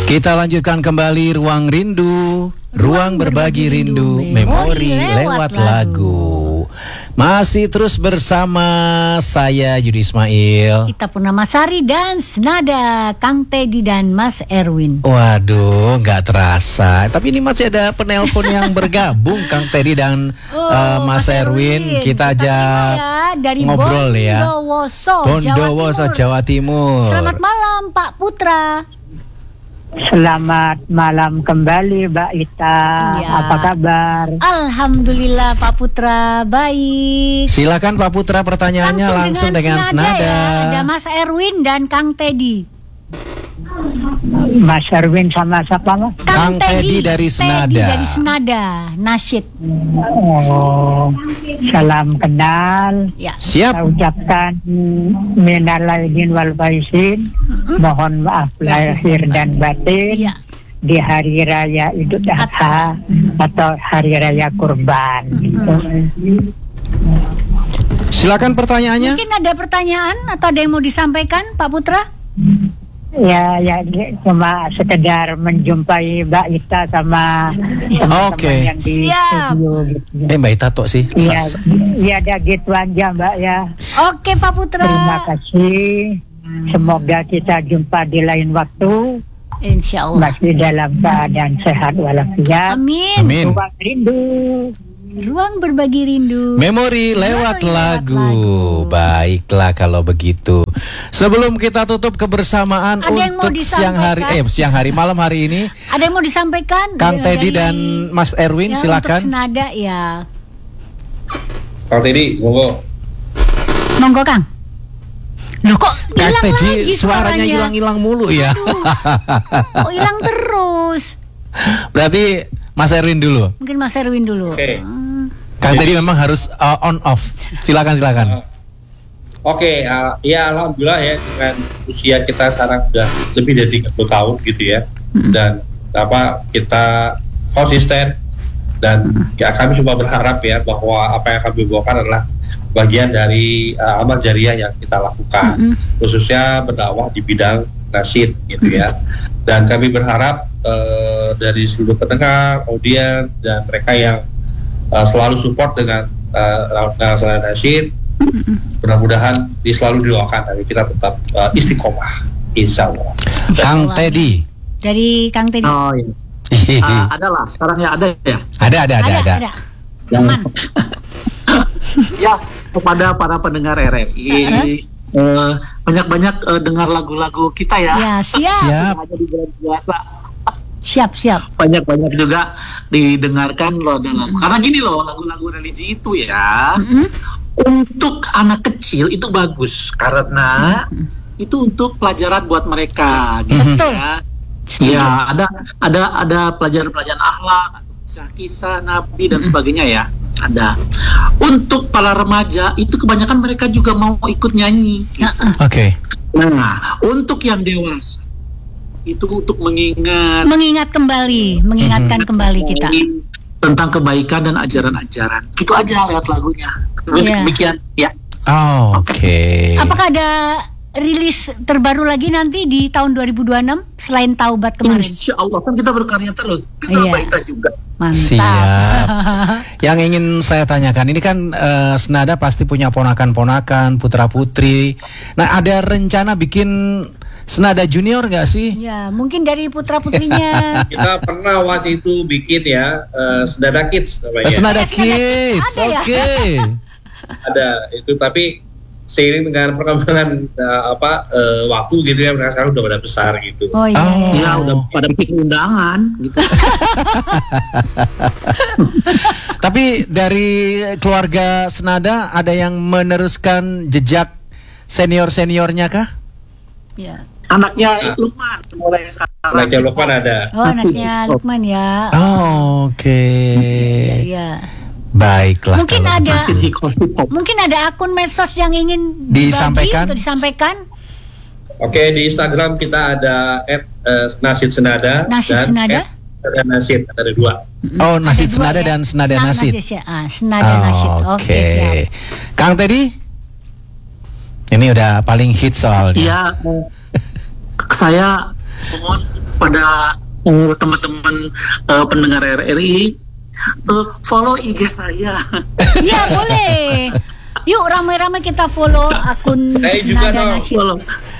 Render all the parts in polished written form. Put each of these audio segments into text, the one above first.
Kita lanjutkan kembali Ruang Rindu, Ruang Berbagi Rindu, Memori lewat lagu. Masih terus bersama saya Yudi Ismail, Kita Purnamasari dan senada Kang Teddy dan Mas Erwin. Waduh, nggak terasa. Tapi ini masih ada penelpon yang bergabung, Kang Teddy dan Mas Erwin. Kita ajak dari ngobrol ya. Bondowoso, Jawa Timur. Selamat malam Pak Putra. Selamat malam kembali Mbak Ita. Ya. Apa kabar? Alhamdulillah Pak Putra, baik. Silakan Pak Putra, pertanyaannya langsung dengan senada. Ya. Ada Mas Erwin dan Kang Teddy. Mas Erwin sama siapa Mas? Kang Teddy dari Senada. Teddy dari Senada, nasyid. Oh, salam kenal. Ya. Siap. Saya ucapkan minal aidin wal faizin. Mohon maaf lahir dan batin. Iya. Di hari raya Idul Adha atau hari raya Kurban. Silakan pertanyaannya. Mungkin ada pertanyaan atau ada yang mau disampaikan Pak Putra? Ya, cuma sekedar menjumpai Mbak Ita sama teman-teman Oke. yang di Siap. studio gitu. Mbak Ita tok sih. Iya, ada gitu aja Mbak ya. Oke Pak Putra. Terima kasih. Semoga kita jumpa di lain waktu. Insya Allah. Masih dalam keadaan sehat walafiat. Amin. Amin. Ruang rindu. Ruang berbagi rindu. Memori lewat lagu. lagu. Baiklah kalau begitu. Sebelum kita tutup kebersamaan Ada yang mau untuk siang hari malam hari ini, Ada yang mau disampaikan? Kang Teddy Dari- dan Mas Erwin, ya, silakan. Untuk senada ya. Kang Teddy, monggo. Monggo Kang. Loh kok Kang hilang Teddy lagi suaranya hilang-hilang mulu ya. Kok hilang terus? Berarti Mas Erwin dulu. Mungkin Mas Erwin dulu. Oke. Kang Teddy memang harus on off. Silakan. Oke, ya alhamdulillah ya, dengan usia kita sekarang sudah lebih dari 30 tahun gitu ya. Dan kita konsisten dan ya, kami semua berharap ya bahwa apa yang kami bawakan adalah bagian dari amal jariah yang kita lakukan, khususnya berdakwah di bidang nasyid gitu ya. Dan kami berharap dari seluruh pendengar, audiens dan mereka yang selalu support dengan nasyid, mudah-mudahan selalu didoakan agar kita tetap istiqomah, insya Allah. Kang Teddy. Dari Kang Teddy. Oh iya. Ada lah, sekarang ya ada ya. Ada. Aman. Ya, kepada para pendengar RRI, banyak-banyak dengar lagu-lagu kita ya. Ya, siap. Siap. Ada di bulan puasa. Siap. Banyak-banyak juga didengarkan loh dalam. Karena gini loh, lagu-lagu religi itu ya, untuk anak kecil itu bagus karena itu untuk pelajaran buat mereka gitu Betul. ya. Ya, ada pelajaran-pelajaran akhlak, kisah Nabi dan sebagainya ya. Ada. Untuk para remaja itu kebanyakan mereka juga mau ikut nyanyi. Gitu. Oke. Nah, untuk yang dewasa itu untuk Mengingatkan kembali kita. tentang kebaikan dan ajaran-ajaran. Gitu aja lewat lagunya. Iya. Demikian ya. Oh, oke. Apakah ada rilis terbaru lagi nanti di tahun 2026 selain Taubat kemarin? Insya Allah kan kita berkarya terus. Kita Iya. kita juga. Mantap. Siap. Yang ingin saya tanyakan, ini kan Senada pasti punya ponakan-ponakan, putra-putri. Nah, ada rencana bikin Senada Junior nggak sih? Ya, mungkin dari putra-putrinya. Kita pernah waktu itu bikin ya Senada Kids namanya. Senada Senada Kids, Kids, ada ya? oke. Ada itu, tapi seiring dengan perkembangan waktu gitu ya, mereka sekarang udah pada besar gitu. Oh iya. Oh. Ya udah pada bikin undangan gitu. Tapi dari keluarga Senada ada yang meneruskan jejak senior-seniornya kah? Ya. Anaknya Lukman mulai sekarang. Anaknya Lukman ada. Oh, anaknya Lukman ya. Oh, oke. Iya. Baiklah. Mungkin kalau ada Masih hip hop. Mungkin ada akun medsos yang ingin Disampaikan? disampaikan. Oke, di Instagram kita ada @nasyid senada Nasyid dan Senada? @nasyid, ada dua. Oh, Nasyid Ada dua Senada ya? dan Senada Nasyid. Ya. Senada Nasyid. Oke, siap. Kang Teddy? Ini udah paling hit soalnya. Iya. Saya mohon pada teman-teman pendengar RRI, follow IG saya. Iya boleh. Yuk ramai-ramai kita follow akun Saya juga Senada dong, Nasyid. Follow.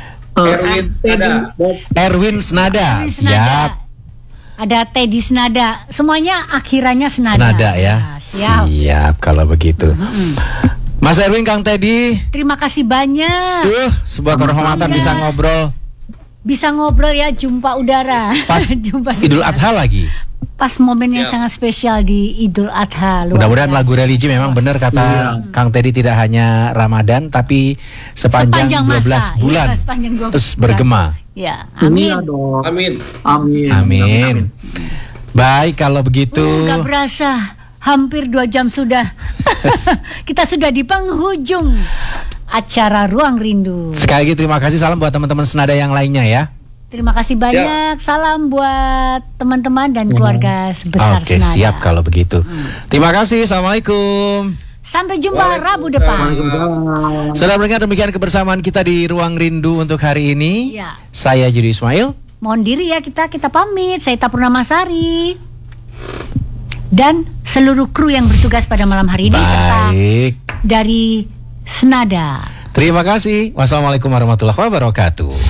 Erwin Senada. Erwin Senada. Siap. Ada Teddy Senada. Semuanya akhirannya Senada. Senada ya. Siap. Siap kalau begitu. Mas Erwin, Kang Teddy, Terima kasih banyak. sebuah kehormatan bisa ngobrol Bisa ngobrol ya, jumpa udara. pas Jumpa Idul udara. Adha lagi. Pas momen yang Siap. sangat spesial di Idul Adha. Luar Mudah-mudahan biasa. lagu religi memang benar kata Kang Teddy, tidak hanya Ramadan tapi sepanjang 12 masa. bulan Iya, sepanjang 12 terus bulan. bergema. Ya, Amin. amin. Dong. Amin. Amin. Amin. Baik kalau begitu. Gak berasa, hampir 2 jam sudah. Kita sudah di penghujung acara Ruang Rindu. Sekali lagi terima kasih, salam buat teman-teman Senada yang lainnya ya. Terima kasih banyak. Salam buat teman-teman dan keluarga sebesar Oke, Senada. siap kalau begitu. Terima kasih. Assalamualaikum. Sampai jumpa Rabu depan. Saudara pendengar, demikian kebersamaan kita di Ruang Rindu untuk hari ini. Ya. Saya Yudi Ismail. Mohon diri ya, kita pamit. Saya Purnamasari dan seluruh kru yang bertugas pada malam hari ini serta Baik. dari Senada. Terima kasih. Wassalamualaikum warahmatullahi wabarakatuh.